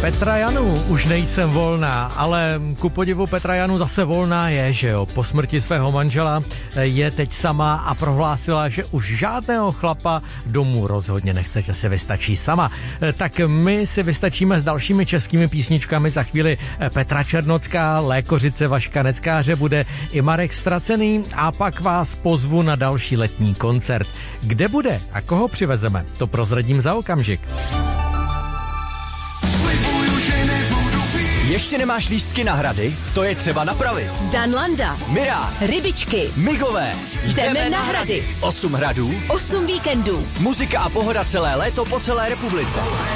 Petra Janu, už nejsem volná, ale ku podivu Petra Janu zase volná je, že jo. Po smrti svého manžela je teď sama a prohlásila, že už žádného chlapa domů rozhodně nechce, že se vystačí sama. Tak my si vystačíme s dalšími českými písničkami. Za chvíli Petra Černocká, Lékořice, Vaška Neckáře, bude i Marek Stracený a pak vás pozvu na další letní koncert. Kde bude a koho přivezeme, to prozradím za okamžik. Ještě nemáš lístky na Hrady? To je třeba napravit. Dan Landa, Mira, Rybičky, Migové. Jdeme na Hrady. 8 hradů, 8 víkendů. muzika a pohoda celé léto po celé republice.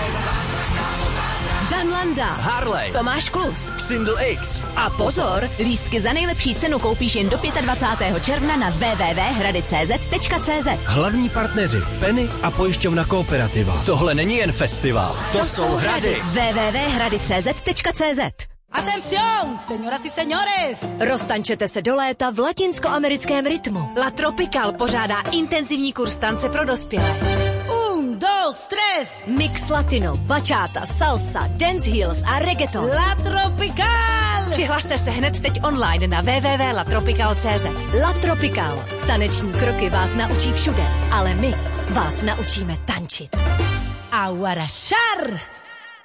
Dan Landa, Harley, Tomáš Klus, Single X. a pozor, lístky za nejlepší cenu koupíš jen do 25. června na www.hradicz.cz. Hlavní partneři Penny a pojišťovna Kooperativa. Tohle není jen festival, to jsou Hrady. www.hradicz.cz. Atención, señoras y señores! Roztančete se do léta v latinskoamerickém rytmu. La Tropical pořádá intenzivní kurz tance pro dospělé. 1, 2, 3. Mix latino, bachata, salsa, dance heels a reggaeton. La Tropical! Přihlaste se hned teď online na www.latropical.cz. La Tropical. Taneční kroky vás naučí všude, ale my vás naučíme tančit. Aguarachar!